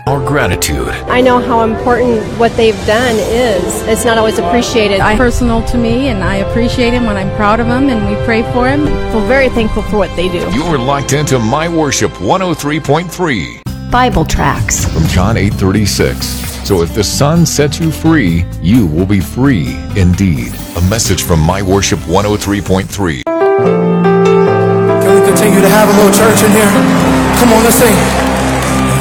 our gratitude. I know how important what they've done is. It's not always appreciated. Personal to me, and I appreciate him when I'm proud of him, and we pray for him. feel very thankful for what they do. You're locked into My Worship 103.3. Bible tracts From John 8:36. So if the Son sets you free, you will be free indeed. A message from My Worship 103.3. Can we continue to have a little church in here? Come on, let's sing.